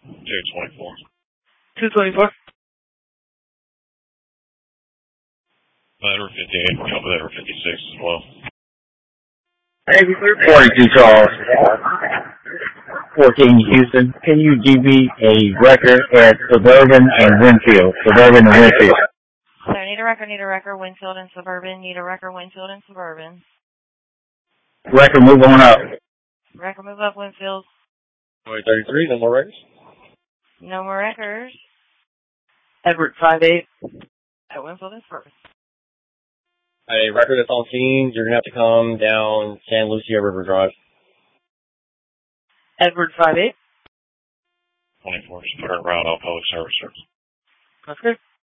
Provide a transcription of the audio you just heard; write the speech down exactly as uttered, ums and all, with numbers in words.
two twenty-four. two twenty-four. Letter fifty-eight, we're over there, fifty-six as well. forty-two Charles. fourteen Houston. Can you give me a record at Suburban and Winfield? Suburban and Winfield. So need a record, need a record, Winfield and Suburban. Need a record, Winfield and Suburban. Record, move on up. Record, move up, Winfield. thirty-three, no more records? No more records. Edward five eight. At Winfield and Suburban. A record that's on scene, you're going to have to come down San Lucia River Drive. Edward five eight. twenty-four, just put her route on public service. That's good.